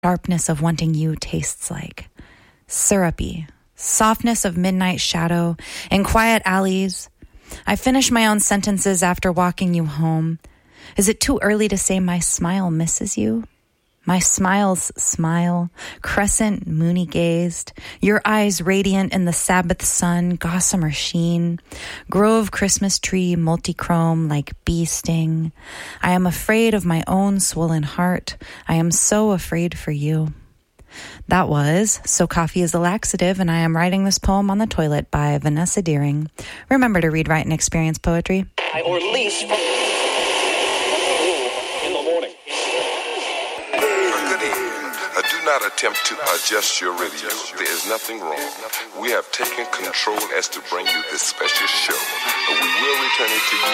sharpness of wanting you tastes like. Syrupy, softness of midnight shadow in quiet alleys. I finish my own sentences after walking you home. Is it too early to say my smile misses you? My smile's smile, crescent, moony-gazed, your eyes radiant in the Sabbath sun, gossamer sheen, grove Christmas tree, multichrome like bee sting. I am afraid of my own swollen heart. I am so afraid for you. That was So Coffee is a Laxative, and I am writing this poem on the toilet by Vanessa Deering. Remember to read, write, and experience poetry. Or lease from in the morning. Good evening. Do not attempt to adjust your radio. There is nothing wrong. We have taken control as to bring you this special show. We will return it to you